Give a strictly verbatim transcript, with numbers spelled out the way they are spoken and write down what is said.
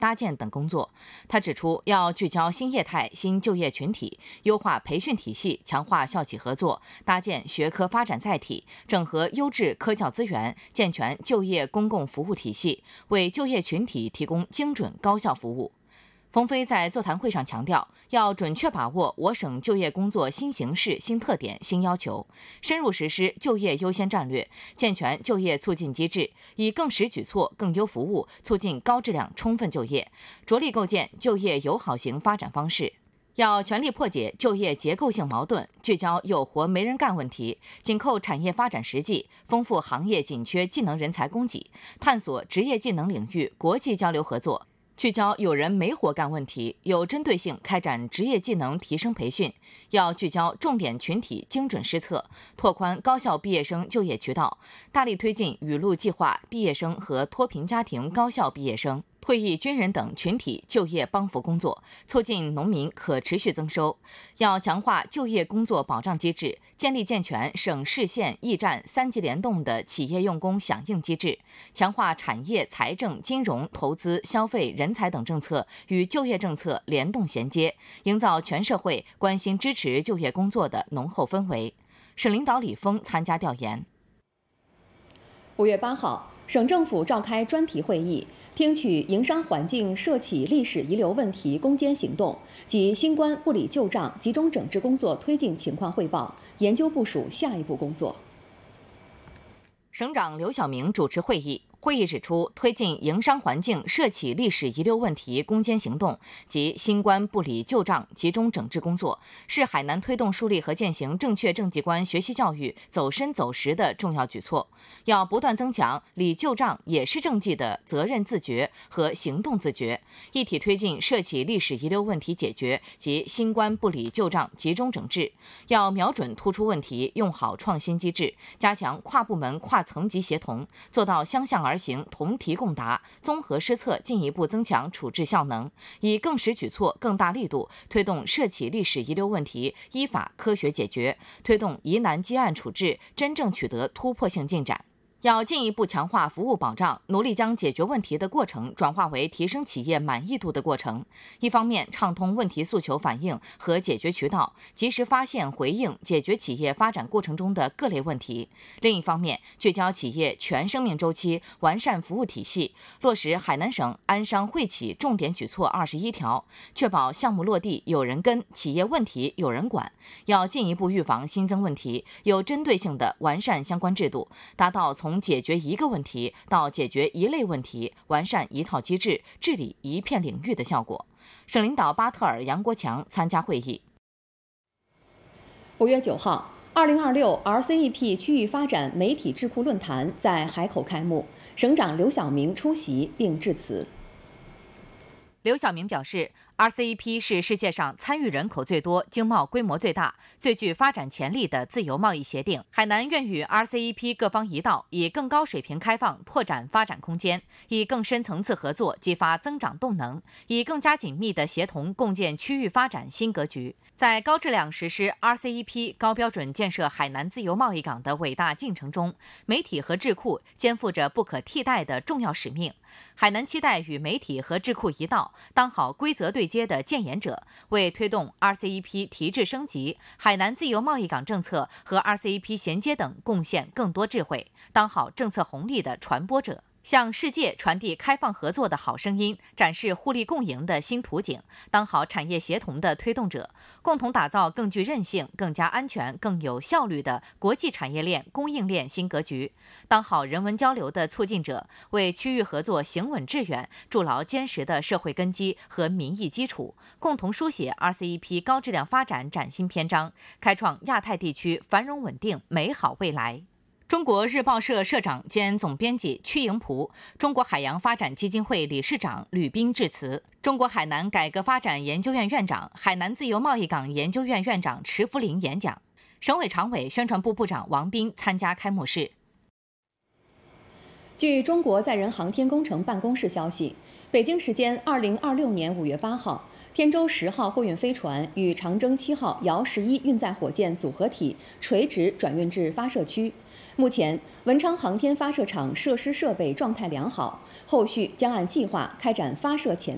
搭建等工作。他指出，要聚焦新业态、新就业群体，优化培训体系，强化校企合作，搭建学科发展载体，整合优质科教资源，健全就业公共服务体系，为就业群体提供精准高效服务。冯飞在座谈会上强调，要准确把握我省就业工作新形势、新特点、新要求，深入实施就业优先战略，健全就业促进机制，以更实举措、更优服务促进高质量充分就业，着力构建就业友好型发展方式。要全力破解就业结构性矛盾，聚焦有活没人干问题，紧扣产业发展实际，丰富行业紧缺技能人才供给，探索职业技能领域国际交流合作。聚焦有人没活干问题，有针对性开展职业技能提升培训，要聚焦重点群体精准施策，拓宽高校毕业生就业渠道，大力推进雨露计划毕业生和脱贫家庭高校毕业生、退役军人等群体就业帮扶工作，促进农民可持续增收。要强化就业工作保障机制，建立健全省市县驿站三级联动的企业用工响应机制，强化产业、财政、金融、投资、消费、人才等政策与就业政策联动衔接，营造全社会关心支持就业工作的浓厚氛围。省领导李峰参加调研。 五月八号，省政府召开专题会议，听取营商环境涉企历史遗留问题攻坚行动及新冠不理旧账集中整治工作推进情况汇报，研究部署下一步工作。 省长刘晓明主持会议。会议指出，推进营商环境涉企历史遗留问题攻坚行动及新冠不理旧账集中整治工作，是海南推动树立和践行正确政绩观学习教育走深走实的重要举措。要不断增强理旧账也是政绩的责任自觉和行动自觉，一体推进涉企历史遗留问题解决及新冠不理旧账集中整治。要瞄准突出问题，用好创新机制，加强跨部门、跨层级协同，做到相向而行、同题共答，综合施策，进一步增强处置效能，以更实举措、更大力度推动涉企历史遗留问题依法科学解决，推动疑难积案处置真正取得突破性进展。要进一步强化服务保障，努力将解决问题的过程转化为提升企业满意度的过程。一方面，畅通问题诉求反映和解决渠道，及时发现、回应、解决企业发展过程中的各类问题；另一方面，聚焦企业全生命周期，完善服务体系，落实海南省安商惠企重点举措二十一条，确保项目落地有人跟，企业问题有人管。要进一步预防新增问题，有针对性地完善相关制度，达到从从解决一个问题到解决一类问题，完善一套机制，治理一片领域的效果。省领导巴特尔、杨国强参加会议。 五月九号，二零二六 R C E P 区域发展媒体智库论坛在海口开幕，省长刘晓明出席并致辞。 刘晓明表示，R C E P 是世界上参与人口最多、经贸规模最大、最具发展潜力的自由贸易协定。海南愿与 R C E P 各方一道，以更高水平开放拓展发展空间，以更深层次合作激发增长动能，以更加紧密的协同共建区域发展新格局。在高质量实施 R C E P 高标准建设海南自由贸易港的伟大进程中，媒体和智库肩负着不可替代的重要使命。海南期待与媒体和智库一道，当好规则对接的建言者，为推动 R C E P 提质升级、海南自由贸易港政策和 R C E P 衔接等贡献更多智慧，当好政策红利的传播者。向世界传递开放合作的好声音，展示互利共赢的新图景，当好产业协同的推动者，共同打造更具韧性、更加安全、更有效率的国际产业链供应链新格局，当好人文交流的促进者，为区域合作行稳致远筑牢坚实的社会根基和民意基础，共同书写 R C E P 高质量发展崭新篇章，开创亚太地区繁荣稳定美好未来。中国日报社社长兼总编辑屈莹璞，中国海洋发展基金会理事长吕斌致辞，中国海南改革发展研究院院长、海南自由贸易港研究院院长池福林演讲，省委常委、宣传部部长王斌参加开幕式。 据中国载人航天工程办公室消息，北京时间二零二六年五月八号，天舟十号货运飞船与长征七号遥十一运载火箭组合体垂直转运至发射区。目前，文昌航天发射场设施设备状态良好，后续将按计划开展发射前